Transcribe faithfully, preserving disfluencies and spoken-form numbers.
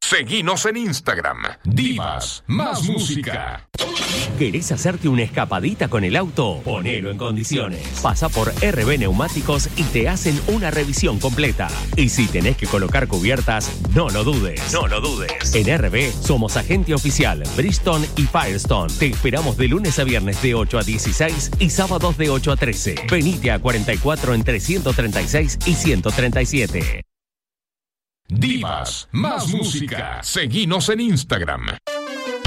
Seguinos en Instagram. Divas más música. ¿Querés hacerte una escapadita con el auto? Ponelo en condiciones. Pasa por R B Neumáticos y te hacen una revisión completa. Y si tenés que colocar cubiertas, no lo dudes. No lo dudes. En R B somos agente oficial Bridgestone y Firestone. Te esperamos de lunes a viernes de ocho a dieciséis y sábados de ocho a trece. Venite a cuarenta y cuatro entre ciento treinta y seis y ciento treinta y siete. Divas más música. Seguinos en Instagram.